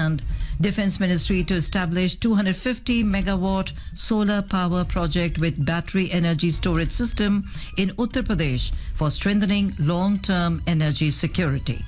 and Defense Ministry to establish 250 megawatt solar power project with battery energy storage system in Uttar Pradesh for strengthening long-term energy security.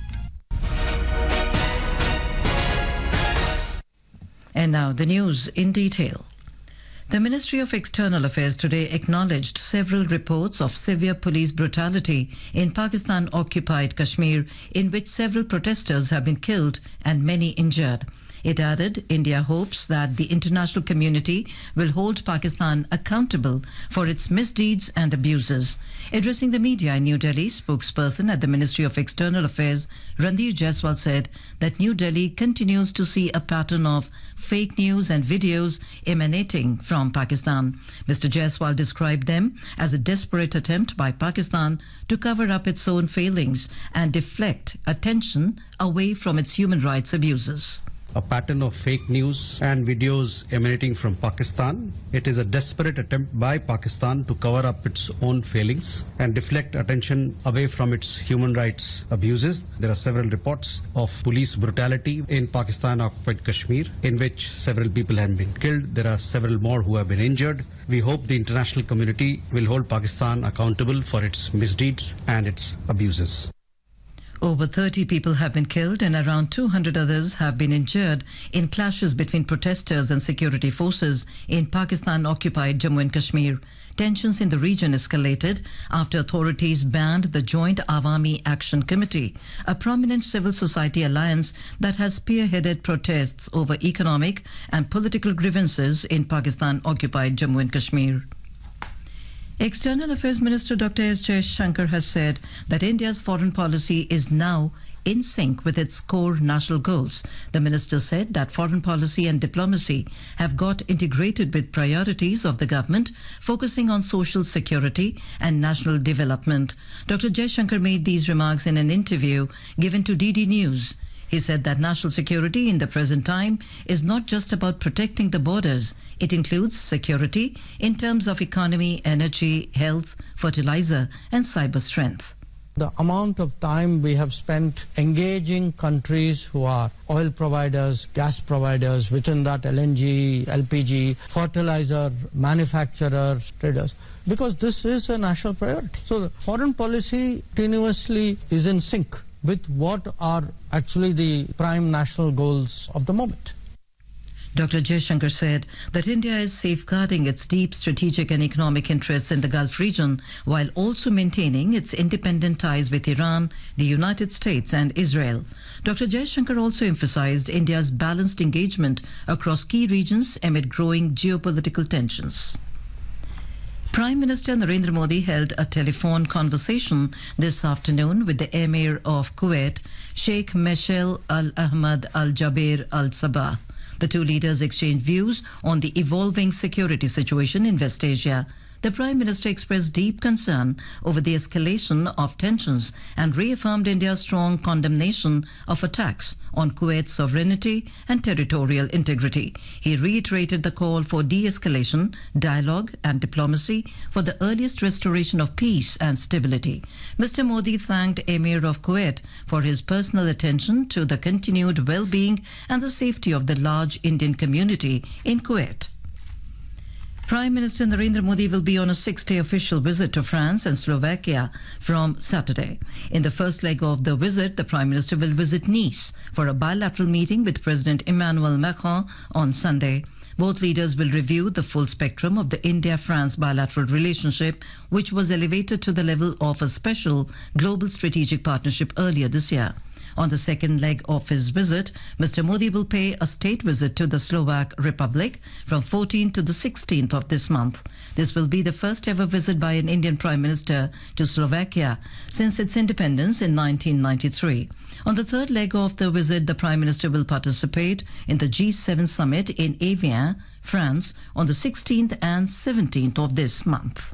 And now the news in detail. The Ministry of External Affairs today acknowledged several reports of severe police brutality in Pakistan-occupied Kashmir, in which several protesters have been killed and many injured. It added, India hopes that the international community will hold Pakistan accountable for its misdeeds and abuses. Addressing the media in New Delhi, spokesperson at the Ministry of External Affairs, Randhir Jaiswal, said that New Delhi continues to see a pattern of fake news and videos emanating from Pakistan. Mr. Jaiswal described them as a desperate attempt by Pakistan to cover up its own failings and deflect attention away from its human rights abuses. A pattern of fake news and videos emanating from Pakistan. It is a desperate attempt by Pakistan to cover up its own failings and deflect attention away from its human rights abuses. There are several reports of police brutality in Pakistan-occupied Kashmir, in which several people have been killed. There are several more who have been injured. We hope the international community will hold Pakistan accountable for its misdeeds and its abuses. Over 30 people have been killed and around 200 others have been injured in clashes between protesters and security forces in Pakistan-occupied Jammu and Kashmir. Tensions in the region escalated after authorities banned the Joint Awami Action Committee, a prominent civil society alliance that has spearheaded protests over economic and political grievances in Pakistan-occupied Jammu and Kashmir. External Affairs Minister Dr. S. Jaishankar has said that India's foreign policy is now in sync with its core national goals. The minister said that foreign policy and diplomacy have got integrated with priorities of the government, focusing on social security and national development. Dr. Jaishankar made these remarks in an interview given to DD News. He said that national security in the present time is not just about protecting the borders. It includes security in terms of economy, energy, health, fertilizer, and cyber strength. The amount of time we have spent engaging countries who are oil providers, gas providers, within that LNG, LPG, fertilizer manufacturers, traders, because this is a national priority. So the foreign policy continuously is in sync with what are actually the prime national goals of the moment. Dr. Jaishankar said that India is safeguarding its deep strategic and economic interests in the Gulf region while also maintaining its independent ties with Iran, the United States and Israel. Dr. Jaishankar also emphasized India's balanced engagement across key regions amid growing geopolitical tensions. Prime Minister Narendra Modi held a telephone conversation this afternoon with the Emir of Kuwait, Sheikh Meshal Al Ahmad Al Jaber Al Sabah. The two leaders exchanged views on the evolving security situation in West Asia. The Prime Minister expressed deep concern over the escalation of tensions and reaffirmed India's strong condemnation of attacks on Kuwait's sovereignty and territorial integrity. He reiterated the call for de-escalation, dialogue and diplomacy for the earliest restoration of peace and stability. Mr. Modi thanked Emir of Kuwait for his personal attention to the continued well-being and the safety of the large Indian community in Kuwait. Prime Minister Narendra Modi will be on a 6-day official visit to France and Slovakia from Saturday. In the first leg of the visit, the Prime Minister will visit Nice for a bilateral meeting with President Emmanuel Macron on Sunday. Both leaders will review the full spectrum of the India-France bilateral relationship, which was elevated to the level of a special global strategic partnership earlier this year. On the second leg of his visit, Mr. Modi will pay a state visit to the Slovak Republic from 14th to the 16th of this month. This will be the first ever visit by an Indian Prime Minister to Slovakia since its independence in 1993. On the third leg of the visit, the Prime Minister will participate in the G7 summit in Evian, France, on the 16th and 17th of this month.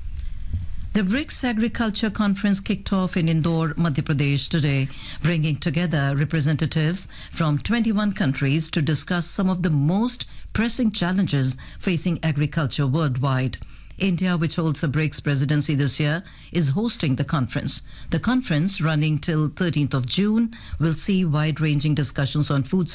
The BRICS Agriculture Conference kicked off in Indore, Madhya Pradesh today, bringing together representatives from 21 countries to discuss some of the most pressing challenges facing agriculture worldwide. India, which holds the BRICS presidency this year, is hosting the conference. The conference, running till 13th of June, will see wide-ranging discussions on food